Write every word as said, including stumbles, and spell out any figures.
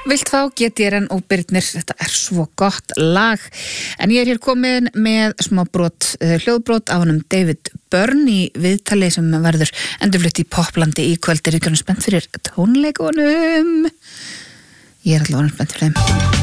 Vilt fá G D R N og Birnir, þetta er svo gott lag. En ég er hér komin með smá brot, hljóðbrot af honum David Byrne í viðtali sem verður endurflutt í Poplandi í kvöld. Er ykkur spennt fyrir tónleikunum? Ég er allavega spennt fyrir þeim.